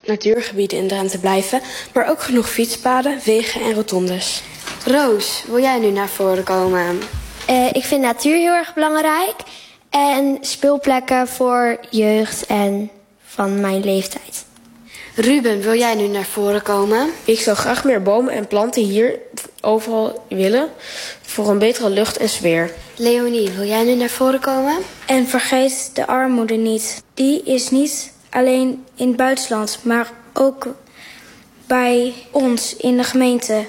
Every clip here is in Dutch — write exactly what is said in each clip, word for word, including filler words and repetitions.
natuurgebieden in Drenthe blijven, maar ook genoeg fietspaden, wegen en rotondes. Roos, wil jij nu naar voren komen? Uh, ik vind natuur heel erg belangrijk. En speelplekken voor jeugd en van mijn leeftijd. Ruben, wil jij nu naar voren komen? Ik zou graag meer bomen en planten hier overal willen voor een betere lucht en sfeer. Leonie, wil jij nu naar voren komen? En vergeet de armoede niet. Die is niet alleen in het buitenland, maar ook bij ons in de gemeente.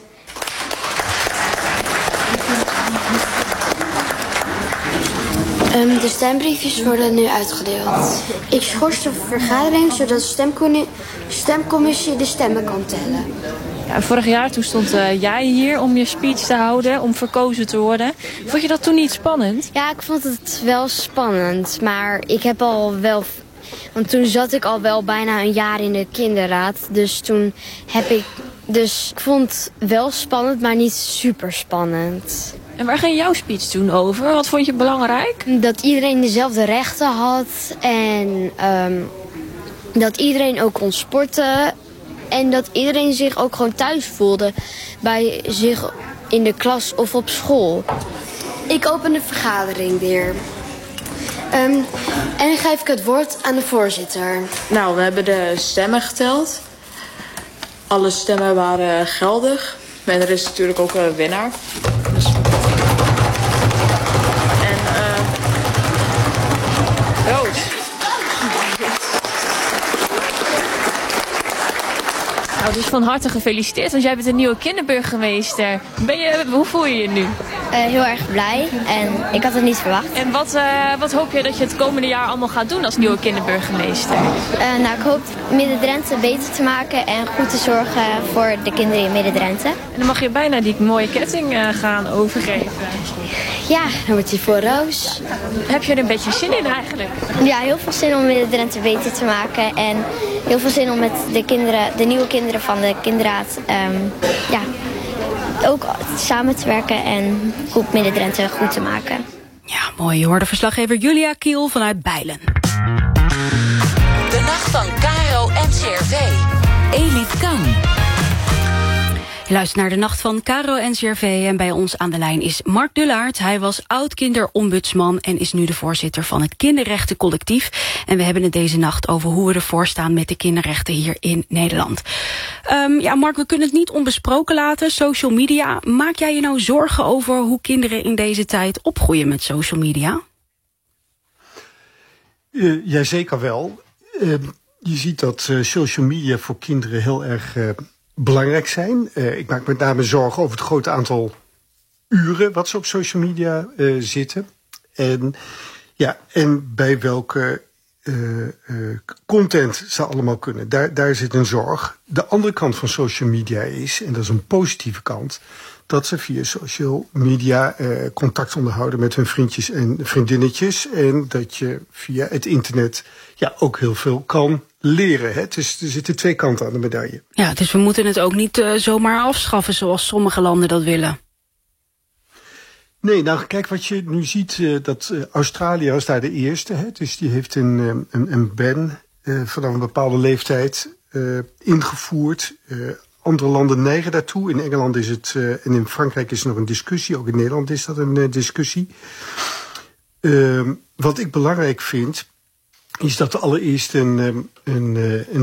Um, de stembriefjes worden nu uitgedeeld. Ik schors de vergadering zodat de stemcommissie, stemcommissie de stemmen kan tellen. Ja, vorig jaar toen stond uh, jij hier om je speech te houden, om verkozen te worden. Vond je dat toen niet spannend? Ja, ik vond het wel spannend, maar ik heb al wel... Want toen zat ik al wel bijna een jaar in de kinderraad, dus toen heb ik... Dus ik vond het wel spannend, maar niet super spannend. En waar ging jouw speech toen over? Wat vond je belangrijk? Dat iedereen dezelfde rechten had en um, dat iedereen ook kon sporten. En dat iedereen zich ook gewoon thuis voelde bij zich in de klas of op school. Ik open de vergadering weer. Um, en dan geef ik het woord aan de voorzitter. Nou, we hebben de stemmen geteld. Alle stemmen waren geldig. En er is natuurlijk ook een winnaar. Dus... En uh... Roos. Nou, dus van harte gefeliciteerd, want jij bent een nieuwe kinderburgemeester. Ben je, hoe voel je je nu? Uh, heel erg blij en ik had het niet verwacht. En wat, uh, wat hoop je dat je het komende jaar allemaal gaat doen als nieuwe kinderburgemeester? Uh, nou, ik hoop Midden-Drenthe beter te maken en goed te zorgen voor de kinderen in Midden-Drenthe. En dan mag je bijna die mooie ketting uh, gaan overgeven. Ja, dan wordt die voor Roos. Heb je er een beetje zin in eigenlijk? Ja, heel veel zin om Midden-Drenthe beter te maken en heel veel zin om met de kinderen, de nieuwe kinderen van de kinderraad, um, ja, ook samen te werken en goed Midden-Drenthe goed te maken. Ja, mooi. Je hoorde verslaggever Julia Kiel vanuit Bijlen. De nacht van Caro en C R V. Elif Kang. Je luistert naar de nacht van Caro en C R V en bij ons aan de lijn is Mark Dullaert. Hij was oud-kinderombudsman en is nu de voorzitter van het Kinderrechtencollectief. En we hebben het deze nacht over hoe we ervoor staan met de kinderrechten hier in Nederland. Um, ja, Mark, we kunnen het niet onbesproken laten. Social media. Maak jij je nou zorgen over hoe kinderen in deze tijd opgroeien met social media? Uh, ja, zeker wel. Uh, je ziet dat uh, social media voor kinderen heel erg Uh, belangrijk zijn. Uh, ik maak met name zorgen over het grote aantal uren wat ze op social media uh, zitten. En, ja, en bij welke uh, uh, content ze allemaal kunnen. Daar, daar zit een zorg. De andere kant van social media is, en dat is een positieve kant, dat ze via social media uh, contact onderhouden met hun vriendjes en vriendinnetjes. En dat je via het internet ja, ook heel veel kan leren. Hè? Dus er zitten twee kanten aan de medaille. Ja, dus we moeten het ook niet uh, zomaar afschaffen zoals sommige landen dat willen. Nee, nou kijk wat je nu ziet, uh, dat uh, Australië was daar de eerste. Hè? Dus die heeft een, um, een, een ban uh, vanaf een bepaalde leeftijd uh, ingevoerd. Uh, andere landen neigen daartoe. In Engeland is het, uh, en in Frankrijk is er nog een discussie. Ook in Nederland is dat een uh, discussie. Uh, wat ik belangrijk vind, is dat er allereerst een, een, een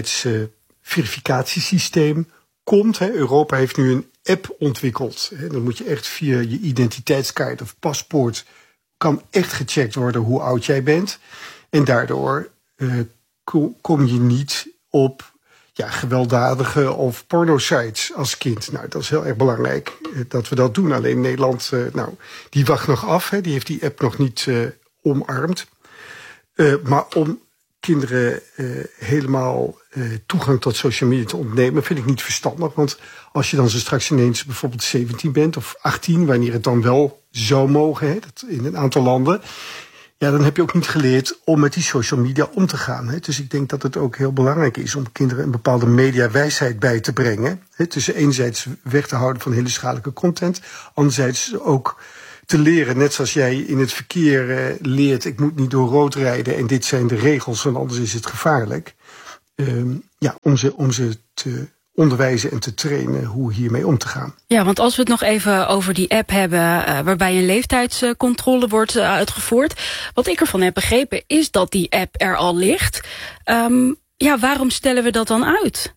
leeftijdsverificatiesysteem komt. Hè. Europa heeft nu een app ontwikkeld. Hè. Dan moet je echt via je identiteitskaart of paspoort kan echt gecheckt worden hoe oud jij bent. En daardoor uh, kom je niet op ja, gewelddadige of pornosites als kind. Nou, dat is heel erg belangrijk uh, dat we dat doen. Alleen Nederland, uh, nou, die wacht nog af. Hè. Die heeft die app nog niet uh, omarmd. Uh, maar om kinderen uh, helemaal uh, toegang tot social media te ontnemen, vind ik niet verstandig. Want als je dan zo straks ineens bijvoorbeeld zeventien bent of achttien, wanneer het dan wel zou mogen, hè, dat in een aantal landen, ja, dan heb je ook niet geleerd om met die social media om te gaan. Hè. Dus ik denk dat het ook heel belangrijk is om kinderen een bepaalde mediawijsheid bij te brengen. Hè. Tussen enerzijds weg te houden van hele schadelijke content, anderzijds ook te leren, net zoals jij in het verkeer uh, leert, ik moet niet door rood rijden en dit zijn de regels, want anders is het gevaarlijk. um, ja, om ze, om ze te onderwijzen en te trainen hoe hiermee om te gaan. Ja, want als we het nog even over die app hebben, uh, waarbij een leeftijdscontrole wordt uh, uitgevoerd. Wat ik ervan heb begrepen is dat die app er al ligt. Um, ja, waarom stellen we dat dan uit?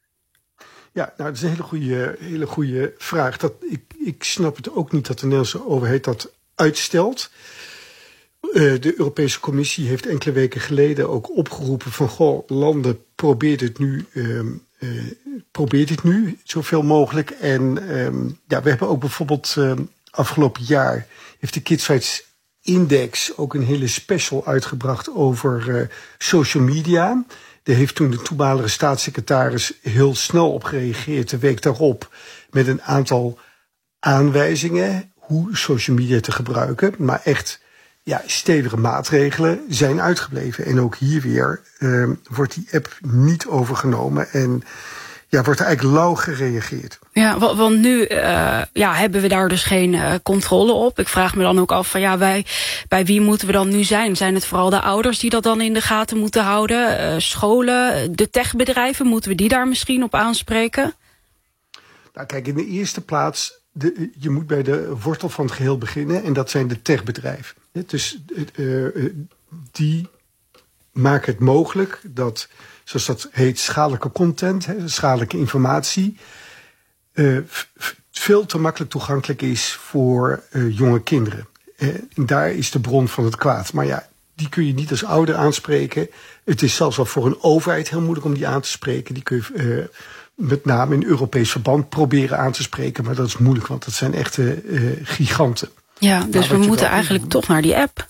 Ja, nou, dat is een hele goede, hele goede vraag. Dat, ik, ik snap het ook niet dat de Nederlandse overheid dat uitstelt. Uh, de Europese Commissie heeft enkele weken geleden ook opgeroepen van, goh, landen, probeer dit nu, um, uh, probeer dit nu zoveel mogelijk. En um, ja, we hebben ook bijvoorbeeld um, afgelopen jaar heeft de Kids Rights Index ook een hele special uitgebracht over uh, social media. Daar heeft toen de toenmalige staatssecretaris heel snel op gereageerd, de week daarop, met een aantal aanwijzingen hoe social media te gebruiken. Maar echt, ja, stevige maatregelen zijn uitgebleven. En ook hier weer uh, wordt die app niet overgenomen en ja, wordt er eigenlijk lauw gereageerd. Ja, want nu uh, ja, hebben we daar dus geen uh, controle op. Ik vraag me dan ook af van ja, wij, bij wie moeten we dan nu zijn? Zijn het vooral de ouders die dat dan in de gaten moeten houden? Uh, scholen, de techbedrijven, moeten we die daar misschien op aanspreken? Nou kijk, in de eerste plaats, de, je moet bij de wortel van het geheel beginnen en dat zijn de techbedrijven. Dus uh, uh, die maken het mogelijk dat, zoals dat heet, schadelijke content, hè, schadelijke informatie, uh, f- veel te makkelijk toegankelijk is voor uh, jonge kinderen. Uh, en daar is de bron van het kwaad. Maar ja, die kun je niet als ouder aanspreken. Het is zelfs al voor een overheid heel moeilijk om die aan te spreken. Die kun je uh, met name in Europees verband proberen aan te spreken. Maar dat is moeilijk, want dat zijn echte uh, giganten. Ja, dus we moeten eigenlijk toch naar die app.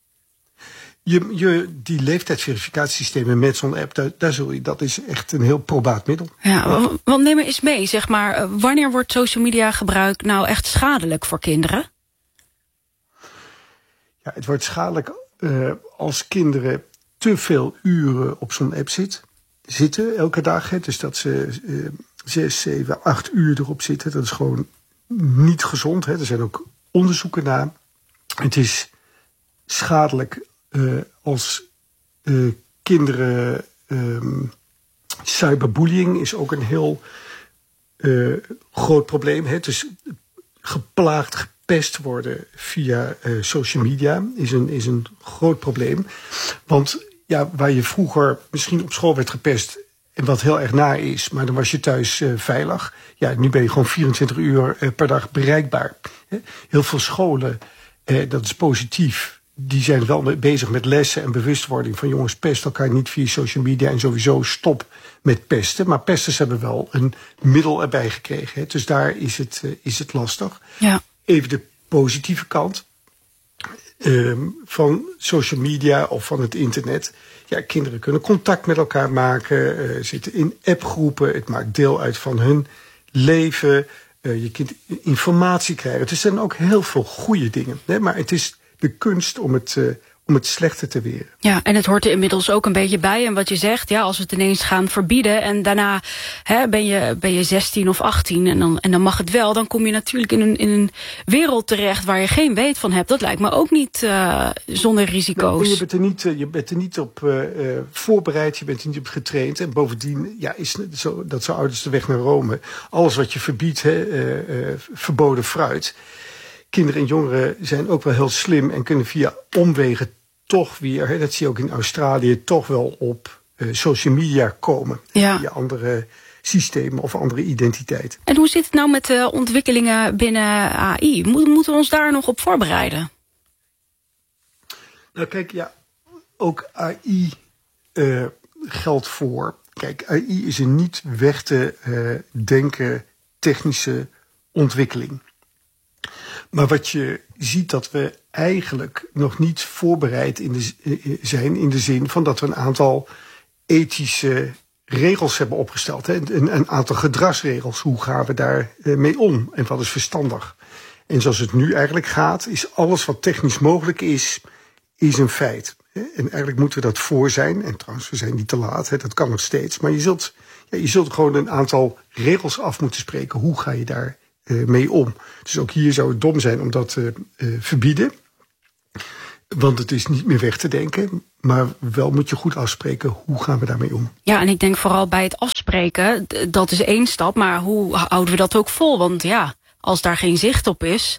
Je, je, die leeftijdsverificatiesystemen met zo'n app, daar, daar zul je, dat is echt een heel probaat middel. Ja, want neem me eens mee, zeg maar, wanneer wordt social media gebruik nou echt schadelijk voor kinderen? Ja, het wordt schadelijk uh, als kinderen te veel uren op zo'n app zit, zitten, elke dag. Hè, dus dat ze uh, zes, zeven, acht uur erop zitten. Dat is gewoon niet gezond. Hè. Er zijn ook onderzoeken naar. Het is schadelijk Uh, als uh, kinderen, um, cyberbullying is ook een heel uh, groot probleem. Hè? Dus geplaagd, gepest worden via uh, social media is een, is een groot probleem. Want ja, waar je vroeger misschien op school werd gepest en wat heel erg naar is, maar dan was je thuis uh, veilig. Ja, nu ben je gewoon vierentwintig uur uh, per dag bereikbaar. Hè? Heel veel scholen, uh, dat is positief, die zijn wel bezig met lessen en bewustwording van jongens, pest elkaar niet via social media en sowieso stop met pesten. Maar pesters hebben wel een middel erbij gekregen. Hè. Dus daar is het, uh, is het lastig. Ja. Even de positieve kant um, van social media of van het internet. Ja, kinderen kunnen contact met elkaar maken, uh, zitten in appgroepen. Het maakt deel uit van hun leven. Uh, je kunt informatie krijgen. Het zijn ook heel veel goede dingen. Hè, maar het is de kunst om het, uh, om het slechte te weren. Ja, en het hoort er inmiddels ook een beetje bij. En wat je zegt, ja, als we het ineens gaan verbieden en daarna hè, ben, je, ben je zestien of achttien en dan, en dan mag het wel, dan kom je natuurlijk in een, in een wereld terecht waar je geen weet van hebt. Dat lijkt me ook niet uh, zonder risico's. Nee, je bent er niet, uh, je bent er niet op uh, uh, voorbereid, je bent er niet op getraind. En bovendien, ja, is zo, dat zo oud als de weg naar Rome. Alles wat je verbiedt, hè, uh, uh, verboden fruit. Kinderen en jongeren zijn ook wel heel slim en kunnen via omwegen toch weer, hè, dat zie je ook in Australië, toch wel op uh, social media komen. Ja. Via andere systemen of andere identiteiten. En hoe zit het nou met de ontwikkelingen binnen A I? Mo- moeten we ons daar nog op voorbereiden? Nou kijk, ja, ook A I uh, geldt voor. Kijk, A I is een niet weg te uh, denken technische ontwikkeling. Maar wat je ziet dat we eigenlijk nog niet voorbereid in de, zijn in de zin van dat we een aantal ethische regels hebben opgesteld. Hè? Een, een aantal gedragsregels. Hoe gaan we daar mee om en wat is verstandig? En zoals het nu eigenlijk gaat, is alles wat technisch mogelijk is, is een feit. En eigenlijk moeten we dat voor zijn. En trouwens, we zijn niet te laat, hè? Dat kan nog steeds. Maar je zult, ja, je zult gewoon een aantal regels af moeten spreken. Hoe ga je daar Uh, mee om. Dus ook hier zou het dom zijn om dat te uh, uh, verbieden. Want het is niet meer weg te denken. Maar wel moet je goed afspreken, hoe gaan we daarmee om? Ja, en ik denk vooral bij het afspreken, dat is één stap. Maar hoe houden we dat ook vol? Want ja, als daar geen zicht op is.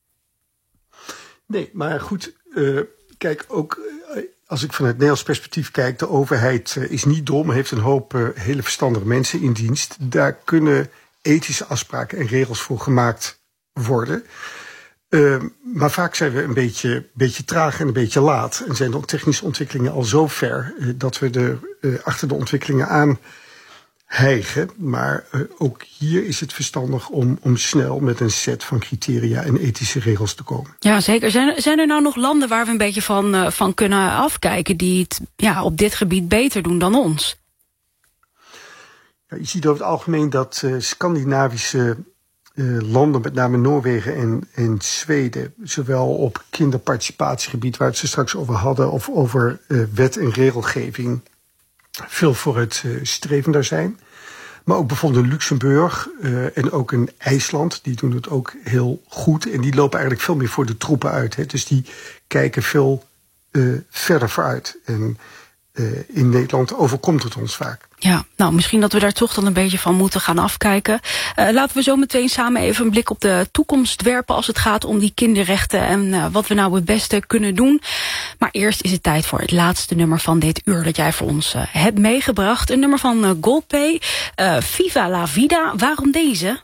Nee, maar goed, uh, kijk, ook uh, als ik vanuit Nederlands perspectief kijk, de overheid uh, is niet dom, heeft een hoop uh, hele verstandige mensen in dienst. Daar kunnen ethische afspraken en regels voor gemaakt worden. Uh, maar vaak zijn we een beetje, beetje traag en een beetje laat. En zijn de technische ontwikkelingen al zo ver uh, dat we er uh, achter de ontwikkelingen aan hijgen. Maar uh, ook hier is het verstandig om, om snel met een set van criteria en ethische regels te komen. Ja, zeker. Zijn, zijn er nou nog landen waar we een beetje van, uh, van kunnen afkijken die het ja, op dit gebied beter doen dan ons? Ja, je ziet over het algemeen dat uh, Scandinavische uh, landen, met name Noorwegen en, en Zweden, zowel op kinderparticipatiegebied, waar we het er straks over hadden, of over uh, wet en regelgeving, veel vooruitstrevender zijn. Maar ook bijvoorbeeld in Luxemburg uh, en ook in IJsland, die doen het ook heel goed. En die lopen eigenlijk veel meer voor de troepen uit. Hè. Dus die kijken veel uh, verder vooruit. En uh, in Nederland overkomt het ons vaak. Ja, nou misschien dat we daar toch dan een beetje van moeten gaan afkijken. Uh, laten we zo meteen samen even een blik op de toekomst werpen als het gaat om die kinderrechten en uh, wat we nou het beste kunnen doen. Maar eerst is het tijd voor het laatste nummer van dit uur dat jij voor ons uh, hebt meegebracht. Een nummer van uh, Golpe, uh, Viva la Vida. Waarom deze?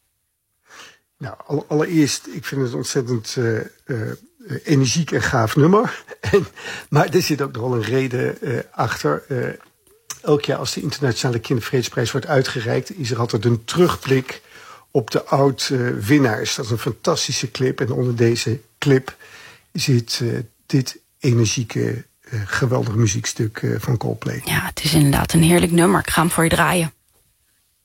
Nou, allereerst, ik vind het ontzettend uh, uh, energiek en gaaf nummer. en, maar er zit ook nog wel een reden uh, achter. Uh, Elk jaar als de Internationale Kindervredesprijs wordt uitgereikt, is er altijd een terugblik op de oud-winnaars. Dat is een fantastische clip. En onder deze clip zit uh, dit energieke, uh, geweldige muziekstuk uh, van Coldplay. Ja, het is inderdaad een heerlijk nummer. Ik ga hem voor je draaien.